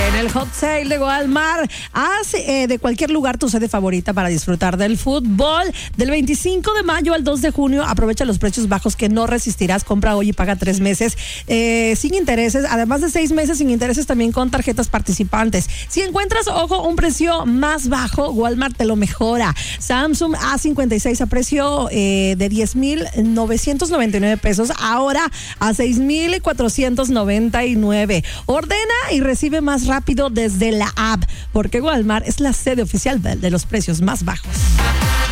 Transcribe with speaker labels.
Speaker 1: En el hot sale de Walmart, haz de cualquier lugar tu sede favorita para disfrutar del fútbol. Del 25 de mayo al 2 de junio, aprovecha los precios bajos que no resistirás. Compra hoy y paga 3 meses sin intereses, además de 6 meses sin intereses también con tarjetas participantes. Si encuentras, ojo, un precio más bajo, Walmart te lo mejora. Samsung A56 a precio de 10,999 pesos, ahora a 6,499. Ordena y recibe más rápido desde la app, porque Walmart es la sede oficial de los precios más bajos.